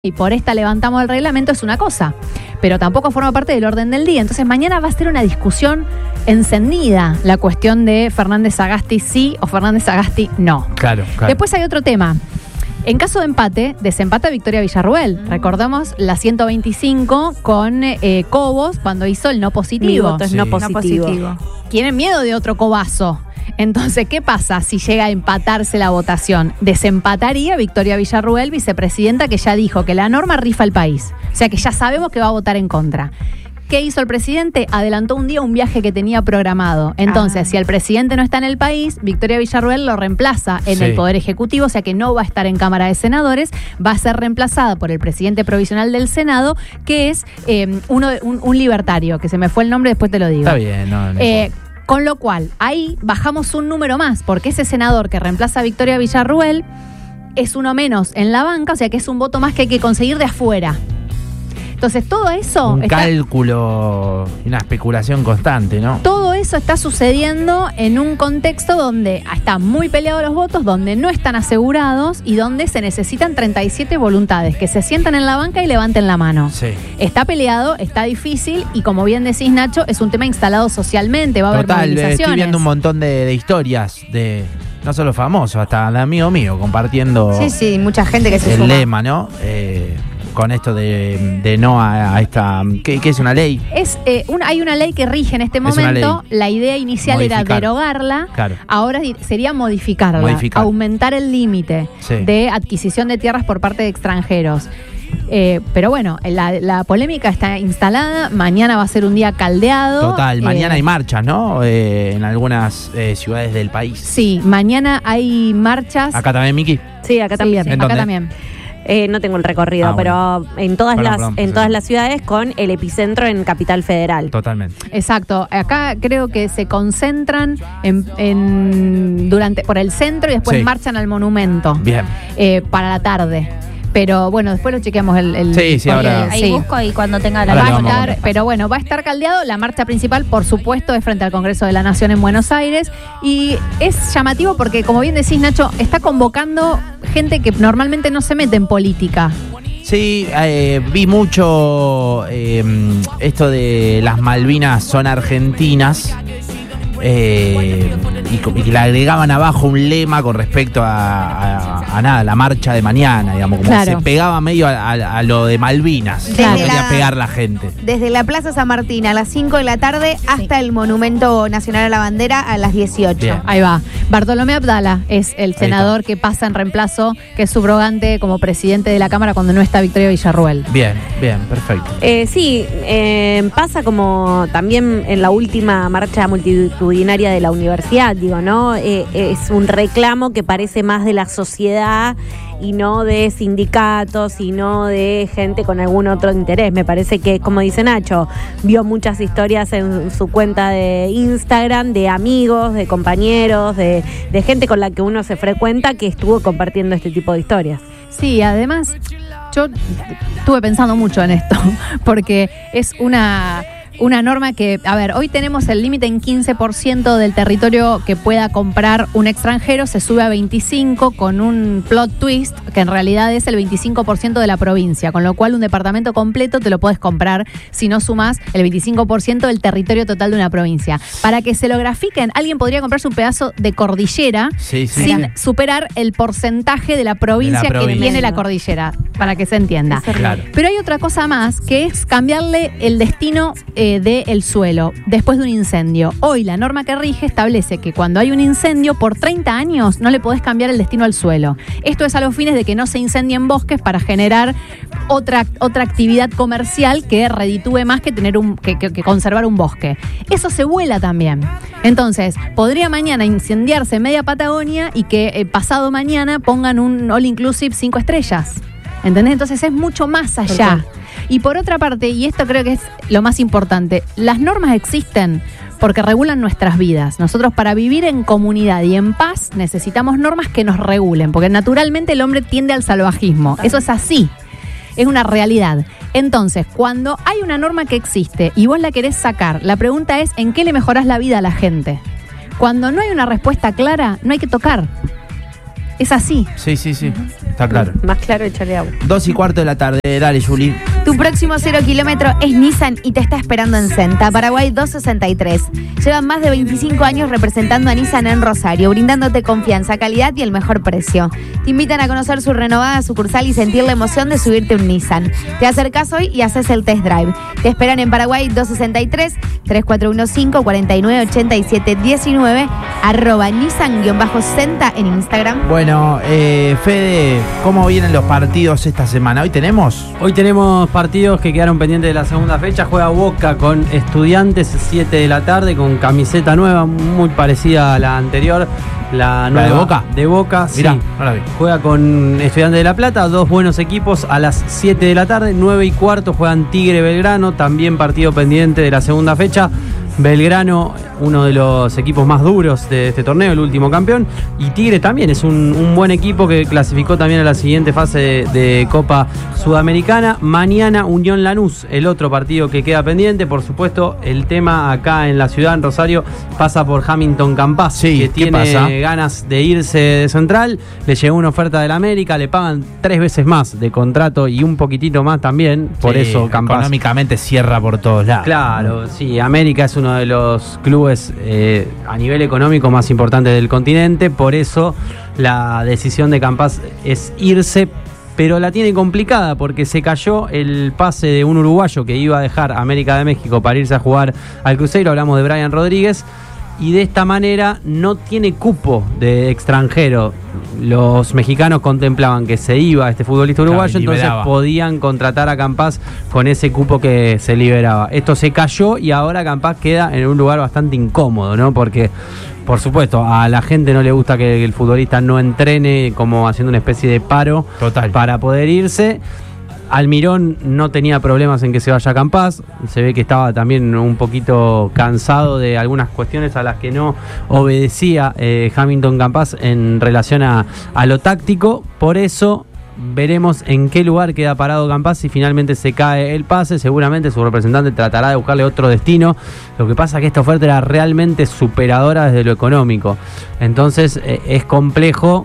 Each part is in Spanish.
y por esta levantamos el reglamento es una cosa, pero tampoco forma parte del orden del día. Entonces mañana va a ser una discusión encendida la cuestión de Fernández Sagasti sí o Fernández Sagasti no. Claro. Después hay otro tema. En caso de empate, desempata Victoria Villarruel. Recordamos la 125 con Cobos cuando hizo el no positivo. Mi voto es Sí. no positivo. Tienen miedo de otro cobazo. Entonces, ¿qué pasa si llega a empatarse la votación? Desempataría Victoria Villarruel, vicepresidenta, que ya dijo que la norma rifa el país. O sea que ya sabemos que va a votar en contra. ¿Qué hizo el presidente? Adelantó un día un viaje que tenía programado. Entonces, si el presidente no está en el país, Victoria Villarruel lo reemplaza en el Poder Ejecutivo, o sea que no va a estar en Cámara de Senadores, va a ser reemplazada por el presidente provisional del Senado, que es un libertario, que se me fue el nombre, después te lo digo. Está bien, no. Con lo cual, ahí bajamos un número más, porque ese senador que reemplaza a Victoria Villarruel es uno menos en la banca, o sea que es un voto más que hay que conseguir de afuera. Entonces, todo eso... Un cálculo, una especulación constante, ¿no? Todo eso está sucediendo en un contexto donde están muy peleados los votos, donde no están asegurados y donde se necesitan 37 voluntades que se sientan en la banca y levanten la mano. Sí. Está peleado, está difícil y como bien decís, Nacho, es un tema instalado socialmente, va a haber movilizaciones. Estoy viendo un montón de historias de no solo famosos, hasta de amigo mío compartiendo Sí, mucha gente que se el suma. lema, ¿no? Con esto de no a esta... ¿Qué es una ley? Hay una ley que rige en este momento. La idea inicial era derogarla. Claro. Ahora sería modificarla. Aumentar el límite de adquisición de tierras por parte de extranjeros. Pero bueno, la polémica está instalada. Mañana va a ser un día caldeado. Total, mañana hay marchas, ¿no? En algunas ciudades del país. Sí, mañana hay marchas. ¿Acá también, Miki? Sí, acá también. Sí, acá también. No tengo el recorrido, pero en todas las ciudades con el epicentro en Capital Federal. Totalmente. Exacto. Acá creo que se concentran por el centro y después marchan al monumento. Bien. Para la tarde. Pero bueno, después lo chequeamos Sí, ahora. Ahí busco y cuando tenga la marcha. Pero bueno, va a estar caldeado. La marcha principal, por supuesto, es frente al Congreso de la Nación en Buenos Aires. Y es llamativo porque, como bien decís, Nacho, está convocando gente que normalmente no se mete en política. Sí, vi mucho esto de las Malvinas son argentinas. Y que le agregaban abajo un lema con respecto a la marcha de mañana, digamos, como que se pegaba medio a lo de Malvinas. Quería pegar la gente. Desde la Plaza San Martín a las 5 de la tarde hasta el Monumento Nacional a la Bandera a las 18. Bien. Ahí va. Bartolomé Abdala es el senador que pasa en reemplazo, que es subrogante como presidente de la Cámara cuando no está Victoria Villarruel. Bien, perfecto. Pasa como también en la última marcha multitudinaria de la universidad, digo, ¿no? Es un reclamo que parece más de la sociedad y no de sindicatos y no de gente con algún otro interés. Me parece que, como dice Nacho, vio muchas historias en su cuenta de Instagram de amigos, de compañeros, de gente con la que uno se frecuenta que estuvo compartiendo este tipo de historias. Sí, además, yo estuve pensando mucho en esto, porque es una norma que, a ver, hoy tenemos el límite en 15% del territorio que pueda comprar un extranjero, se sube a 25% con un plot twist, que en realidad es el 25% de la provincia, con lo cual un departamento completo te lo puedes comprar si no sumás el 25% del territorio total de una provincia. Para que se lo grafiquen, alguien podría comprarse un pedazo de cordillera sin superar el porcentaje de la provincia que tiene la cordillera, para que se entienda. Claro. Pero hay otra cosa más, que es cambiarle el destino del suelo después de un incendio. Hoy la norma que rige establece que cuando hay un incendio por 30 años no le podés cambiar el destino al suelo. Esto es a los fines de que no se incendien bosques para generar otra actividad comercial que reditúe más que tener que conservar un bosque. Eso se vuela también. Entonces, podría mañana incendiarse media Patagonia y que pasado mañana pongan un all inclusive 5 estrellas. ¿Entendés? Entonces es mucho más allá. Y por otra parte, y esto creo que es lo más importante, las normas existen porque regulan nuestras vidas. Nosotros para vivir en comunidad y en paz necesitamos normas que nos regulen, porque naturalmente el hombre tiende al salvajismo. Eso es así, es una realidad. Entonces, cuando hay una norma que existe y vos la querés sacar, la pregunta es ¿en qué le mejorás la vida a la gente? Cuando no hay una respuesta clara, no hay que tocar. Es así. Sí. Está Está claro. Más claro, echarle agua. 2:15 de la tarde. Dale, Juli. Tu próximo 0 kilómetro es Nissan y te está esperando en Senta, Paraguay 263. Llevan más de 25 años representando a Nissan en Rosario, brindándote confianza, calidad y el mejor precio. Te invitan a conocer su renovada sucursal y sentir la emoción de subirte un Nissan. Te acercás hoy y haces el test drive. Te esperan en Paraguay 263, 3415-498719, @Nissan_Senta en Instagram. Bueno, Fede, ¿cómo vienen los partidos esta semana? ¿Hoy tenemos partidos que quedaron pendientes de la segunda fecha. Juega Boca con Estudiantes, 7 de la tarde, con camiseta nueva, muy parecida a la anterior. La nueva de Boca. De Boca, mirá, sí. no la vi. Juega con Estudiantes de La Plata, dos buenos equipos a las 7 de la tarde. 9:15 juegan Tigre Belgrano, también partido pendiente de la segunda fecha. Belgrano, uno de los equipos más duros de este torneo, el último campeón. Y Tigre también es un buen equipo que clasificó también a la siguiente fase de Copa Sudamericana. Mañana Unión Lanús, el otro partido que queda pendiente. Por supuesto, el tema acá en la ciudad, en Rosario, pasa por Hamilton Campas, sí, que tiene ganas de irse de Central. Le llegó una oferta del América, le pagan 3 veces más de contrato y un poquitito más también. Por eso Campas económicamente cierra por todos lados. Claro, sí, América es uno de los clubes a nivel económico más importantes del continente, por eso la decisión de Campas es irse, pero la tiene complicada porque se cayó el pase de un uruguayo que iba a dejar América de México para irse a jugar al Cruzeiro, hablamos de Brian Rodríguez, y de esta manera no tiene cupo de extranjero. Los mexicanos contemplaban que se iba este futbolista uruguayo, entonces podían contratar a Campas con ese cupo que se liberaba. Esto se cayó y ahora Campas queda en un lugar bastante incómodo, ¿no? Porque, por supuesto, a la gente no le gusta que el futbolista no entrene, como haciendo una especie de paro para poder irse. Almirón no tenía problemas en que se vaya a Campas, se ve que estaba también un poquito cansado de algunas cuestiones a las que no obedecía Hamilton Campas en relación a lo táctico, por eso veremos en qué lugar queda parado Campas si finalmente se cae el pase. Seguramente su representante tratará de buscarle otro destino, lo que pasa es que esta oferta era realmente superadora desde lo económico, entonces es complejo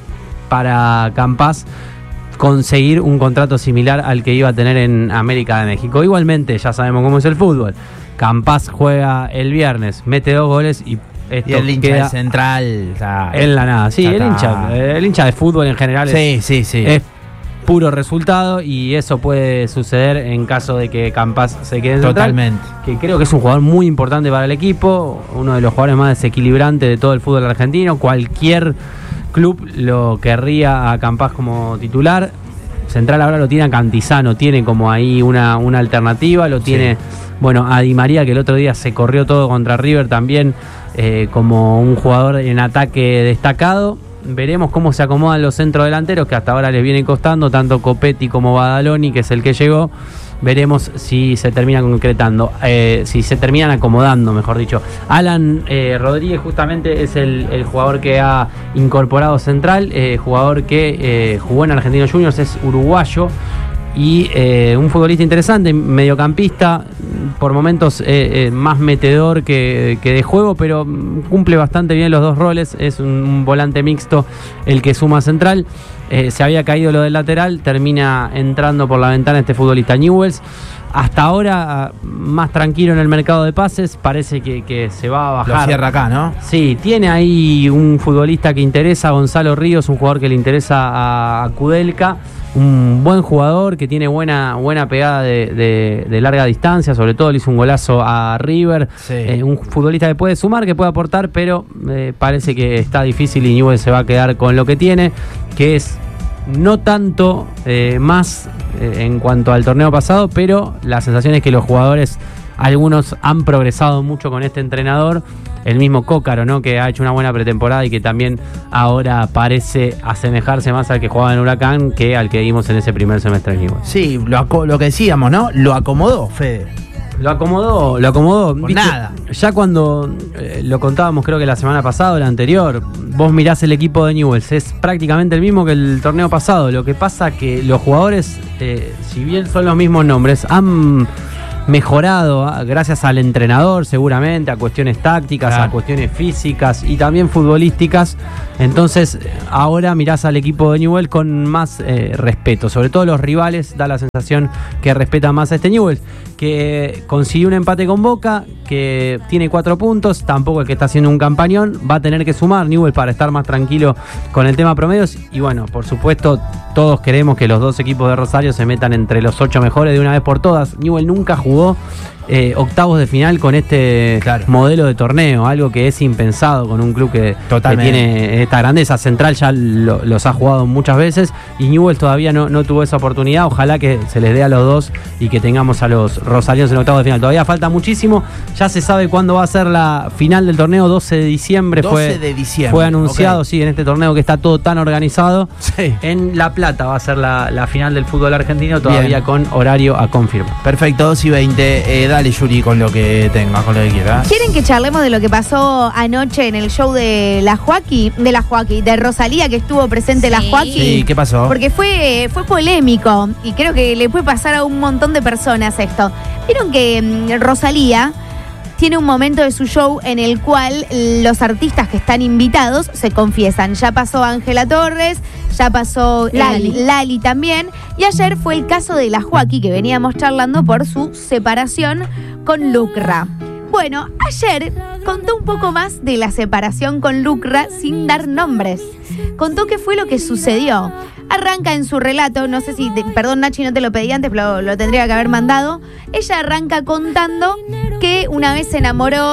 para Campas conseguir un contrato similar al que iba a tener en América de México. Igualmente, ya sabemos cómo es el fútbol. Campas juega el viernes, mete 2 goles y esto el hincha queda de Central en la nada. Sí, el hincha de fútbol en general es puro resultado, y eso puede suceder en caso de que Campas se quede en Central. Totalmente. Que creo que es un jugador muy importante para el equipo, uno de los jugadores más desequilibrantes de todo el fútbol argentino. Cualquier club lo querría a Campas como titular. Central ahora lo tiene a Cantizano, tiene como ahí una alternativa, lo tiene, bueno, a Di María, que el otro día se corrió todo contra River también, como un jugador en ataque destacado. Veremos cómo se acomodan los centrodelanteros, que hasta ahora les viene costando, tanto Copetti como Badaloni, que es el que llegó. Veremos si se termina concretando, si se terminan acomodando, mejor dicho. Alan Rodríguez justamente es el jugador que ha incorporado Central, jugador que jugó en Argentinos Juniors, es uruguayo y un futbolista interesante, mediocampista, por momentos más metedor que de juego, pero cumple bastante bien los dos roles, es un volante mixto el que suma Central. Se había caído lo del lateral, termina entrando por la ventana este futbolista Newells. Hasta ahora más tranquilo en el mercado de pases, parece que se va a bajar. Lo cierra acá, ¿no? Sí, tiene ahí un futbolista que interesa, Gonzalo Ríos, un jugador que le interesa a Kudelka, un buen jugador que tiene buena pegada de larga distancia, sobre todo le hizo un golazo a River, un futbolista que puede sumar, que puede aportar, pero parece que está difícil y Newell's se va a quedar con lo que tiene, que es no tanto más en cuanto al torneo pasado, pero la sensación es que los jugadores, algunos han progresado mucho con este entrenador, el mismo Cócaro, ¿no?, que ha hecho una buena pretemporada y que también ahora parece asemejarse más al que jugaba en Huracán que al que vimos en ese primer semestre en Newell's. Sí, lo que decíamos, ¿no? Lo acomodó, Fede. Lo acomodó. Por nada. Ya cuando lo contábamos, creo que la semana pasada o la anterior, vos mirás el equipo de Newell's, es prácticamente el mismo que el torneo pasado. Lo que pasa que los jugadores, si bien son los mismos nombres, han mejorado gracias al entrenador seguramente, a cuestiones tácticas, a cuestiones físicas y también futbolísticas. Entonces ahora mirás al equipo de Newell's con más respeto, sobre todo los rivales, da la sensación que respeta más a este Newell's, que consiguió un empate con Boca, que tiene 4 puntos, tampoco el que está haciendo un campañón, va a tener que sumar Newell's para estar más tranquilo con el tema promedios. Y bueno, por supuesto, todos queremos que los dos equipos de Rosario se metan entre los 8 mejores de una vez por todas. Newell's nunca jugó octavos de final con este modelo de torneo, algo que es impensado con un club que tiene esta grandeza. Central ya los ha jugado muchas veces y Newell's todavía no tuvo esa oportunidad. Ojalá que se les dé a los dos y que tengamos a los rosarinos en octavos de final. Todavía falta muchísimo, ya se sabe cuándo va a ser la final del torneo, 12 de diciembre. 12 de diciembre. Fue anunciado, sí, en este torneo que está todo tan organizado. Sí. En La Plata va a ser la final del fútbol argentino, todavía con horario a confirmar. Perfecto, 2:20. Dale, Yuri, con lo que tengas, con lo que quieras. ¿Quieren que charlemos de lo que pasó anoche en el show de de Rosalía, que estuvo presente la Joaquín? Sí, ¿qué pasó? Porque fue polémico y creo que le puede pasar a un montón de personas esto. Vieron que Rosalía tiene un momento de su show en el cual los artistas que están invitados se confiesan. Ya pasó Ángela Torres, ya pasó Lali también. Y ayer fue el caso de la Joaquín, que veníamos charlando por su separación con Lucra. Bueno, ayer contó un poco más de la separación con Lucra sin dar nombres. Contó qué fue lo que sucedió. Arranca en su relato, no sé si, perdón Nachi, no te lo pedí antes, pero lo tendría que haber mandado. Ella arranca contando que una vez se enamoró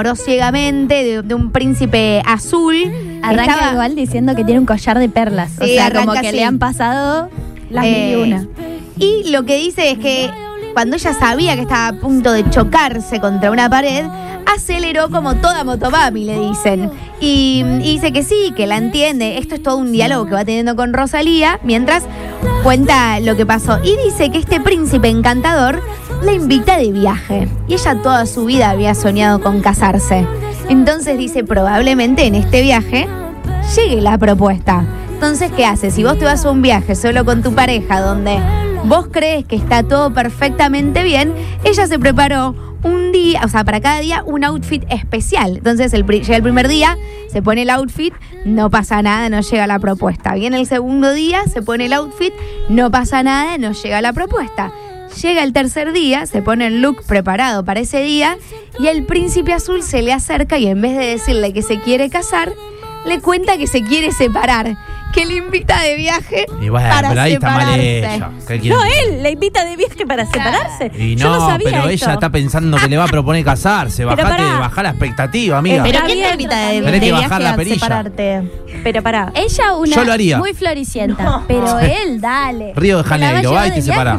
ciegamente de un príncipe azul. Arranca igual diciendo que tiene un collar de perlas. Sí, o sea, como que le han pasado las mil y una. Y lo que dice es que cuando ella sabía que estaba a punto de chocarse contra una pared, aceleró como toda motomami, le dicen. Y dice que sí, que la entiende. Esto es todo un diálogo que va teniendo con Rosalía, mientras cuenta lo que pasó. Y dice que este príncipe encantador la invita de viaje. Y ella toda su vida había soñado con casarse. Entonces dice, probablemente en este viaje llegue la propuesta. Entonces, ¿qué haces? Si vos te vas a un viaje solo con tu pareja, donde vos crees que está todo perfectamente bien, ella se preparó un día, o sea, para cada día un outfit especial. Entonces llega el primer día, se pone el outfit, no pasa nada, no llega la propuesta. Viene el segundo día, se pone el outfit, no pasa nada, no llega la propuesta. Llega el tercer día, se pone el look preparado para ese día y el príncipe azul se le acerca y en vez de decirle que se quiere casar, le cuenta que se quiere separar, que le invita de viaje y bueno, para pero ahí separarse. Está mal ella. No, él le invita de viaje para separarse. Y yo no sabía pero esto. ella está pensando que le va a proponer casarse. Bajá la expectativa, amiga. ¿Pero quién te invita de Tenés que bajar viaje la a perilla. separarte? Pero pará. Ella Yo lo haría. muy floricienta, pero él, dale. Río de Janeiro, va y te separa.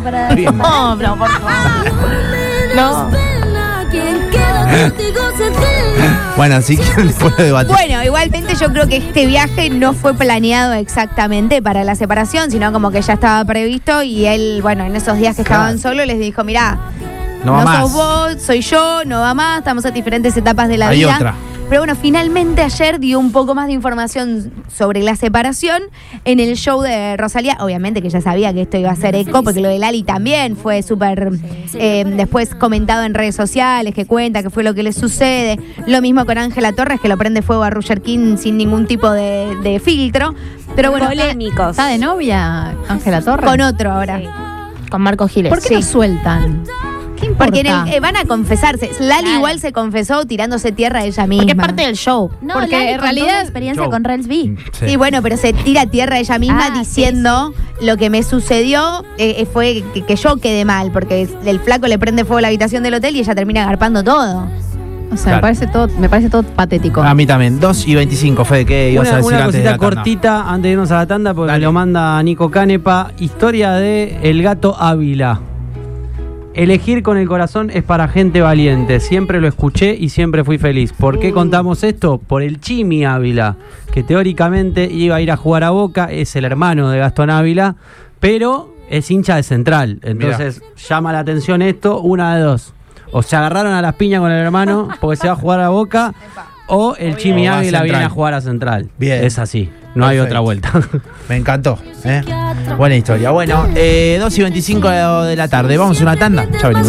No, por favor. No. Bueno, así que después lo debatir. Bueno, igualmente yo creo que este viaje no fue planeado exactamente para la separación, sino como que ya estaba previsto y él, bueno, en esos días que estaban solos les dijo, mirá, no sos vos, soy yo, no va más, estamos en diferentes etapas de la Hay vida. otra. Pero bueno, finalmente ayer dio un poco más de información sobre la separación en el show de Rosalía. Obviamente que ya sabía que esto iba a ser eco, porque lo de Lali también fue súper después comentado en redes sociales, que cuenta que fue lo que le sucede. Lo mismo con Ángela Torres, que lo prende fuego a Roger King sin ningún tipo de filtro. Pero bueno, polémicos. ¿Está de novia Ángela Torres? con otro ahora. Con Marco Giles. ¿Por qué no sueltan? ¿Qué importa? Porque van a confesarse. Lali igual se confesó tirándose tierra ella misma. Porque es parte del show. No, Porque Lali en contó realidad- una experiencia con Rels B. Sí, bueno, pero se tira tierra ella misma Ah, diciendo lo que me sucedió fue que yo quedé mal, porque el flaco le prende fuego a la habitación del hotel y ella termina agarpando todo. O sea, me parece todo patético. A mí también. 2:25, Fede, ¿qué ibas a decir Una antes de cosita la tanda? cortita antes de irnos a la tanda, porque Dale. me lo manda Nico Canepa. Historia de El Gato Ávila. Elegir con el corazón es para gente valiente. Siempre lo escuché y siempre fui feliz. ¿Por qué contamos esto? Por el Chimi Ávila, que teóricamente iba a ir a jugar a Boca, es el hermano de Gastón Ávila, pero es hincha de Central. Entonces llama la atención esto, una de dos. O se agarraron a las piñas con el hermano porque se va a jugar a Boca, o el Chimi O va a Ávila viene Central. a jugar a Central. Bien. Es así, no hay Perfecto. otra vuelta. Me encantó. Buena historia. Bueno, 2:25 de la tarde. Vamos a una tanda. Ya venimos.